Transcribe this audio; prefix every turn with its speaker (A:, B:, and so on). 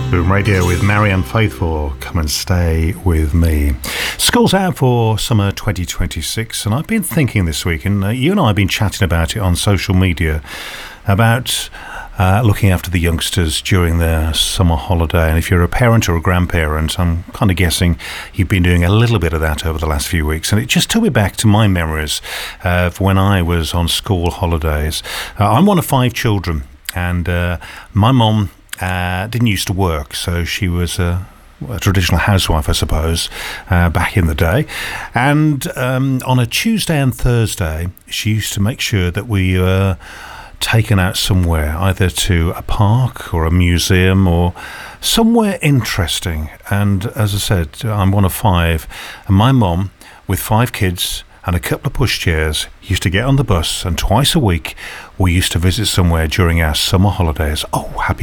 A: Boom Radio with Marianne Faithfull. Come and stay with me. School's out for summer 2026, and I've been thinking this week, and you and I have been chatting about it on social media, about looking after the youngsters during their summer holiday. And if you're a parent or a grandparent, I'm kind of guessing you've been doing a little bit of that over the last few weeks. And it just took me back to my memories of when I was on school holidays. I'm one of 5 children, and my mum didn't used to work, so she was a traditional housewife, I suppose, back in the day. And on a Tuesday and Thursday, she used to make sure that we were taken out somewhere, either to a park or a museum or somewhere interesting. And as I said, I'm one of 5, and my mum, with 5 kids and a couple of pushchairs, used to get on the bus, and twice a week we used to visit somewhere during our summer holidays. Oh, happy